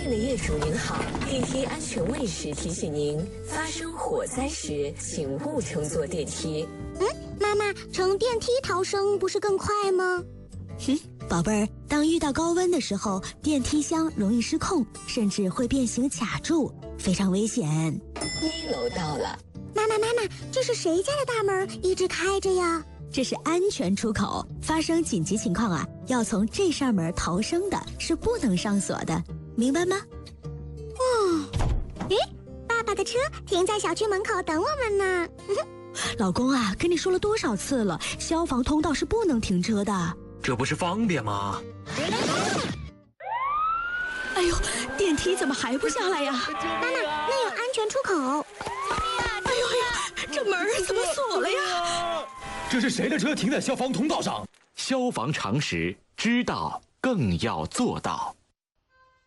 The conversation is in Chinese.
信的业主您好，电梯安全卫士提醒您，发生火灾时请勿乘坐电梯。 妈妈，乘电梯逃生不是更快吗？ 宝贝儿，当遇到高温的时候，电梯箱容易失控，甚至会变形卡住，非常危险。 1楼到了。 妈妈，这是谁家的大门一直开着呀？ 这是安全出口，发生紧急情况啊，要从这扇门逃生的，是不能上锁的，明白吗？ 爸爸的车停在小区门口等我们呢。 老公啊，跟你说了多少次了，消防通道是不能停车的。 这不是方便吗？ 哎呦，电梯怎么还不下来呀？ 妈妈，那有安全出口。 哎呦，这门怎么锁了呀？ 这是谁的车停在消防通道上？消防常识，知道更要做到。